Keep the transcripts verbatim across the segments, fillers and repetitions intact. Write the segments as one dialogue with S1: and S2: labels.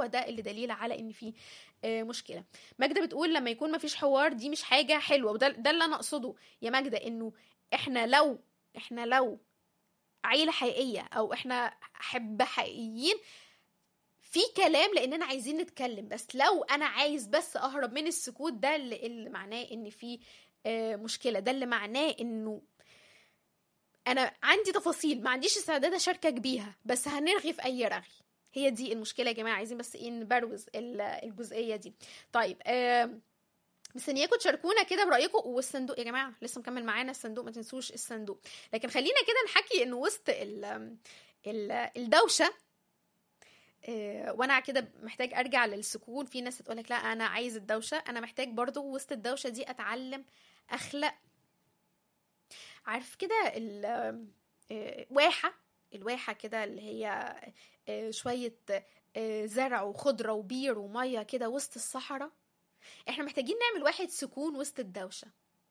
S1: هو ده اللي دليل على ان في آه مشكله. ماجده بتقول لما يكون مفيش حوار دي مش حاجه حلوه، وده ده اللي انا اقصده يا ماجده، انه احنا لو احنا لو عيله حقيقيه او احنا احبه حقيقيين في كلام لاننا عايزين نتكلم، بس لو انا عايز بس اهرب من السكوت ده اللي, اللي معناه ان في آه مشكله، ده اللي معناه انه انا عندي تفاصيل ما عنديش استعداد اشاركك بيها بس هنرغي في اي رغي. هي دي المشكله يا جماعه، عايزين بس ايه نبروز الجزئيه دي. طيب آه مستنياكم تشاركونا كده برايكم. والصندوق يا جماعه لسه مكمل معانا الصندوق، ما تنسوش الصندوق. لكن خلينا كده نحكي انه وسط ال ال الدوشه آه وانا كده محتاج ارجع للسكون. في ناس تقولك لا انا عايز الدوشه، انا محتاج برضو وسط الدوشه دي اتعلم اخلق، عارف كده الواحه الواحه كده اللي هي شويه زرع وخضره وبير وميه كده وسط الصحراء. احنا محتاجين نعمل واحد سكون وسط الدوشه.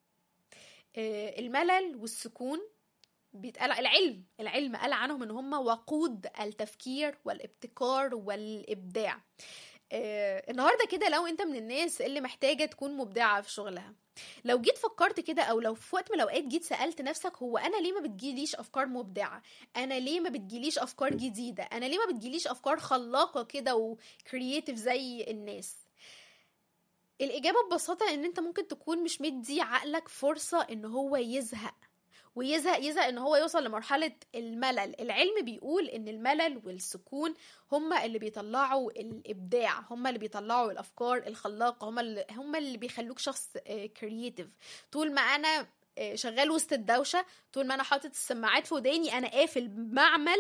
S1: الملل والسكون بيتقال العلم العلم قال عنهم ان هم وقود التفكير والابتكار والابداع. آه، النهارده كده لو انت من الناس اللي محتاجه تكون مبدعه في شغلها، لو جيت فكرت كده او لو في وقت من الاوقات جيت سالت نفسك هو انا ليه ما بتجيليش افكار مبدعه، انا ليه ما بتجيليش افكار جديده، انا ليه ما بتجيليش افكار خلاقه كده وكرييتيف زي الناس، الاجابه ببساطه ان انت ممكن تكون مش مدي عقلك فرصه ان هو يزهق ويزهق يزهق ان هو يوصل لمرحلة الملل. العلم بيقول ان الملل والسكون هما اللي بيطلعوا الابداع، هما اللي بيطلعوا الافكار الخلاقة، هما اللي, هما اللي بيخلوك شخص كرييتيف. طول ما انا شغال وسط الدوشة، طول ما انا حاطط السماعات في وداني، انا قافل معمل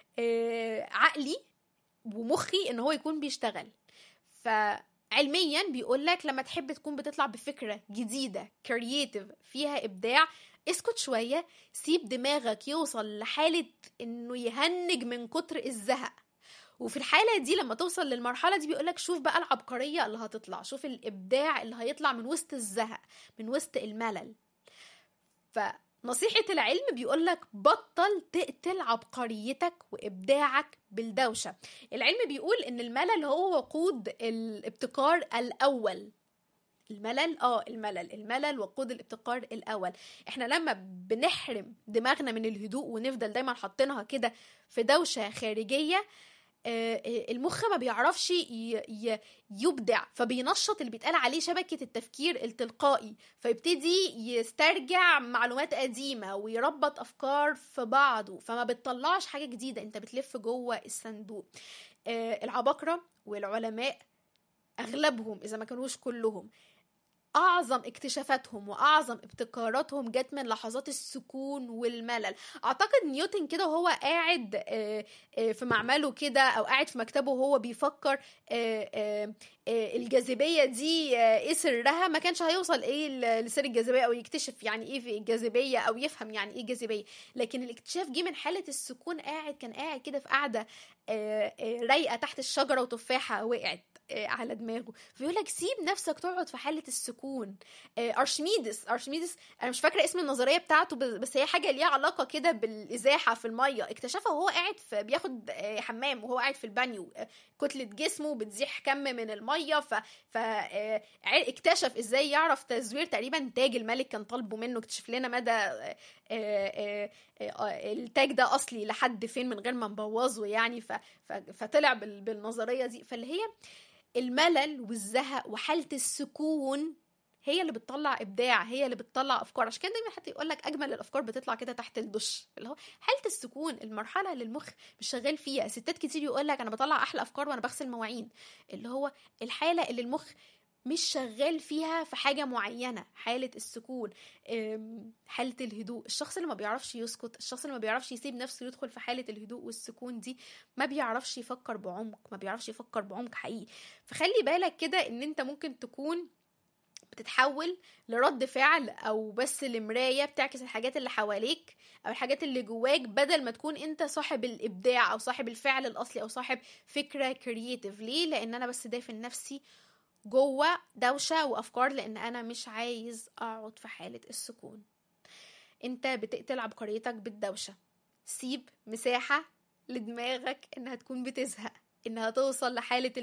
S1: عقلي ومخي ان هو يكون بيشتغل. فعلميا بيقولك لما تحب تكون بتطلع بفكرة جديدة كرييتيف فيها ابداع، اسكت شوية، سيب دماغك يوصل لحالة انه يهنج من كتر الزهق. وفي الحالة دي لما توصل للمرحلة دي بيقولك شوف بقى العبقرية اللي هتطلع، شوف الإبداع اللي هيطلع من وسط الزهق، من وسط الملل. فنصيحة العلم بيقولك بطل تقتل عبقريتك وإبداعك بالدوشة. العلم بيقول ان الملل هو وقود الابتكار الأول. الملل اه الملل الملل وقود الابتكار الاول. احنا لما بنحرم دماغنا من الهدوء ونفضل دايما حاطينها كده في دوشه خارجيه، المخ ما بيعرفش يبدع، فبينشط اللي بيتقال عليه شبكه التفكير التلقائي، فيبتدي يسترجع معلومات قديمه ويربط افكار في بعضه، فما بتطلعش حاجه جديده، انت بتلف جوه الصندوق. العباقره والعلماء اغلبهم اذا ما كانوش كلهم أعظم اكتشافاتهم وأعظم ابتكاراتهم جت من لحظات السكون والملل. أعتقد نيوتن كده وهو قاعد في معمله كده أو قاعد في مكتبه وهو بيفكر الجاذبية دي إيه سرها، ما كانش هيوصل إيه لسر الجاذبية أو يكتشف يعني إيه في الجاذبية أو يفهم يعني إيه جاذبية، لكن الاكتشاف جه من حالة السكون. قاعد كان قاعد كده في قاعدة رايقة تحت الشجرة وتفاحة وقعت على دماغه، فيقول لك سيب نفسك تقعد في حالة السكون. أرشميدس أرشميدس أنا مش فاكرة اسم النظرية بتاعته بس هي حاجة ليها علاقة كده بالإزاحة في المية، اكتشفها وهو قاعد في بياخد حمام وهو قاعد في البانيو، كتلة جسمه بتزيح كم من المية، ف... فاكتشف ازاي يعرف تزوير تقريبا تاج الملك كان طالبه منه، اكتشف لنا مدى التاج ده أصلي لحد فين من غير ما نبوظه يعني، ف... فطلع بالنظرية دي. فاللي هي الملل والزهق وحالة السكون هي اللي بتطلع إبداع، هي اللي بتطلع أفكار. عشان كده دايما حتى يقولك أجمل الأفكار بتطلع كده تحت الدش، اللي هو حالة السكون، المرحلة اللي المخ مش شغال فيها. ستات كتير يقولك أنا بطلع أحلى أفكار وأنا بغسل مواعين، اللي هو الحالة اللي المخ مش شغال فيها في حاجة معينة، حالة السكون، حالة الهدوء. الشخص اللي ما بيعرفش يسكت، الشخص اللي ما بيعرفش يسيب نفسه يدخل في حالة الهدوء والسكون دي، ما بيعرفش يفكر بعمق، ما بيعرفش يفكر بعمق حقيقي. فخلي بالك كده ان انت ممكن تكون بتتحول لرد فعل او بس لمراية بتعكس الحاجات اللي حواليك او الحاجات اللي جواك، بدل ما تكون انت صاحب الابداع او صاحب الفعل الاصلي او صاحب فكرة كرييتيف. ليه؟ لان انا بس دافن نفسي جوه دوشة وأفكار، لأن أنا مش عايز أقعد في حالة السكون. أنت بتقتل عبقريتك بالدوشة. سيب مساحة لدماغك إنها تكون بتزهق، إنها توصل لحالة